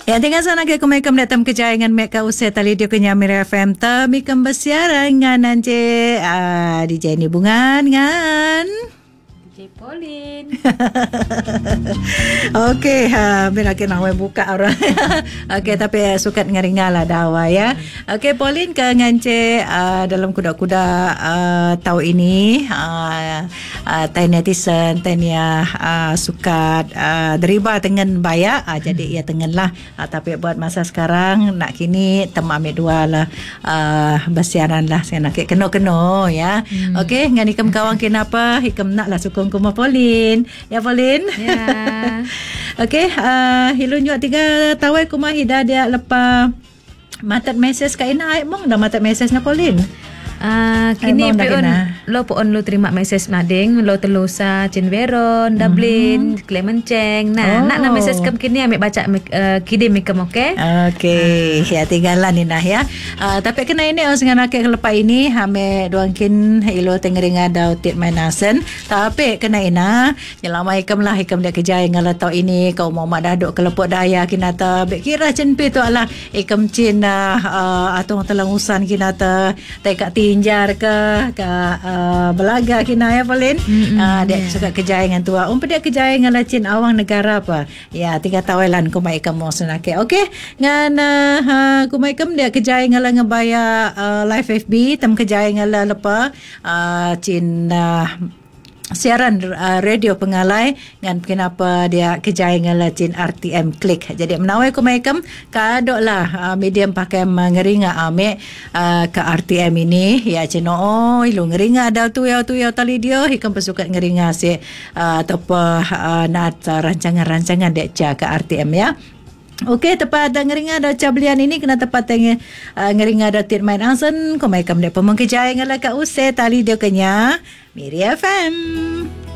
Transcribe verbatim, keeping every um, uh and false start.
Ya, tinggal sana ke kumaikum datang kejayangan mek ka usai tali dia kenya Mira F M ta mikam bersiaran ngan anje uh, D J ni bungan ngan D J Pauline. Okey, ha bila kena we buka orang. Okey, tapi sukat ngeringalah dawa ya. Okey, Pauline ke ngance uh, dalam kuda-kuda uh, tahun ini uh, uh, tai netizen tanya uh, sukat uh, deriba dengan bayak uh, jadi ia tengenlah uh, tapi buat masa sekarang nak kini tem ambil dua lah uh, bersiaran lah saya nak keno-keno ya. Hmm. Okey, ngan ikam kawang kenapa ikam nak lah sukong kuma Pauline. Ya Pauline. Ya. Okey, uh, hilun juga tiga tawai kuma hida dia lepas matat mesej ka ina ai mong dah matat mesej na Pauline. Ah, uh, kini pion lo po on lo terima message mading lo telusa Cenveron, Dublin, mm-hmm. Clemenceng. Nah, oh. nak na message kam kini ambil baca uh, kirim ikam okey. Okey, uh. ya tinggalan ni nah ya. Uh, tapi kena ini os dengan akak lepas ini ame duangkin ilo tengeringa dau tit mainasen. Tapi kena ina nyelama ikam lah ikam dia kerja ngala tau ini kau mau mak daduk kelepok daya kinata bek kira cenpi tu alah ikam cin uh, atau telang usan kinata tai kat tinjar ke ke uh, belaga kina ya Pauline. Mm-hmm. Uh, dia yeah. suka kerja dengan tua. Um dia kerja dengan lacin awang negara apa. Ya tiga tawelan ku mai kamu senake. Okey. Ngan uh, ku mai kam dia kerja dengan ngebaya uh, live F B tam kerja dengan lepa uh, cin uh, siaran uh, radio pengalai dengan kenapa dia kerja dengan lacin R T M klik. Jadi menawai ku maikam kadok lah uh, medium pakai mengeringa ame uh, ke R T M ini ya cino oh ilu ngeringa ada tu ya tu ya tali dia hikam pesukat ngeringa si uh, atau uh, nak uh, rancangan-rancangan dek ke R T M ya. Okey, tepat ada ngeringa ada cablian ini kena tepat tenge uh, ngeringa ada tit main angsen ko mai kam de pemong kejaya ngala ka use tali dia kenya Miri F M.